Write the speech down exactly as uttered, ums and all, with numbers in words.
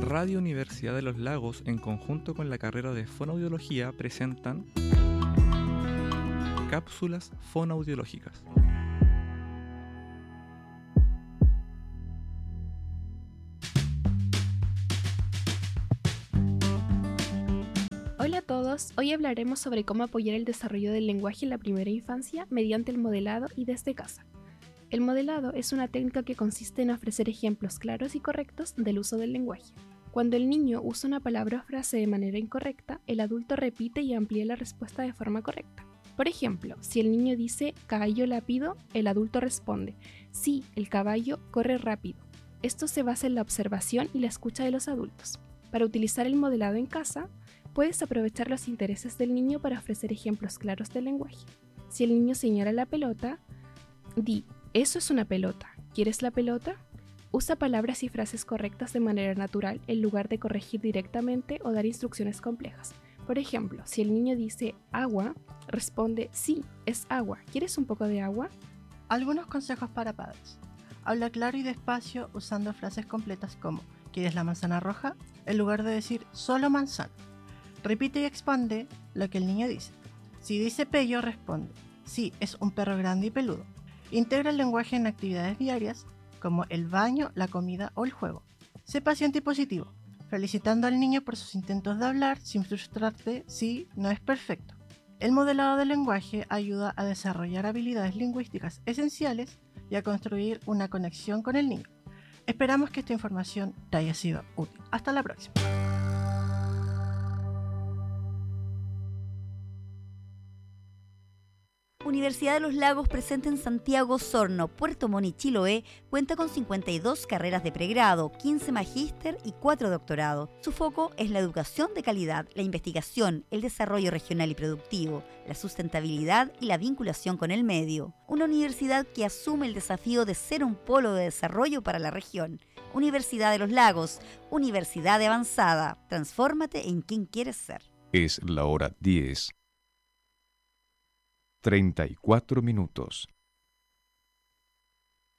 Radio Universidad de los Lagos, en conjunto con la carrera de Fonoaudiología, presentan cápsulas fonoaudiológicas. Hola a todos, hoy hablaremos sobre cómo apoyar el desarrollo del lenguaje en la primera infancia mediante el modelado y desde casa. El modelado es una técnica que consiste en ofrecer ejemplos claros y correctos del uso del lenguaje. Cuando el niño usa una palabra o frase de manera incorrecta, el adulto repite y amplía la respuesta de forma correcta. Por ejemplo, si el niño dice «caballo lápido», el adulto responde «sí, el caballo corre rápido». Esto se basa en la observación y la escucha de los adultos. Para utilizar el modelado en casa, puedes aprovechar los intereses del niño para ofrecer ejemplos claros del lenguaje. Si el niño señala la pelota, di «eso es una pelota, ¿quieres la pelota?». Usa palabras y frases correctas de manera natural en lugar de corregir directamente o dar instrucciones complejas. Por ejemplo, si el niño dice «agua», responde «sí, es agua, ¿quieres un poco de agua?». Algunos consejos para padres. Habla claro y despacio usando frases completas como «¿quieres la manzana roja?», en lugar de decir «solo manzana». Repite y expande lo que el niño dice. Si dice pello, responde «sí, es un perro grande y peludo». Integra el lenguaje en actividades diarias como el baño, la comida o el juego. Sé paciente y positivo, felicitando al niño por sus intentos de hablar sin frustrarte si no es perfecto. El modelado del lenguaje ayuda a desarrollar habilidades lingüísticas esenciales y a construir una conexión con el niño. Esperamos que esta información te haya sido útil. Hasta la próxima. Universidad de los Lagos, presente en Santiago, Osorno, Puerto Montt y Chiloé, cuenta con cincuenta y dos carreras de pregrado, quince magíster y cuatro doctorados. Su foco es la educación de calidad, la investigación, el desarrollo regional y productivo, la sustentabilidad y la vinculación con el medio. Una universidad que asume el desafío de ser un polo de desarrollo para la región. Universidad de los Lagos, universidad de avanzada. Transfórmate en quien quieres ser. Es la hora diez. treinta y cuatro minutos.